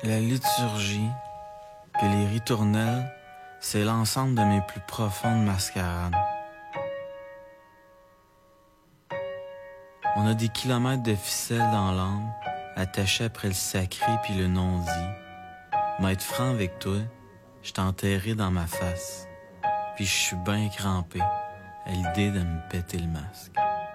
La liturgie, que les ritournelles, c'est l'ensemble de mes plus profondes mascarades. On a des kilomètres de ficelles dans l'âme, attachées après le sacré puis le non-dit. M'être franc avec toi, je t'ai enterré dans ma face, puis je suis bien crampé à l'idée de me péter le masque.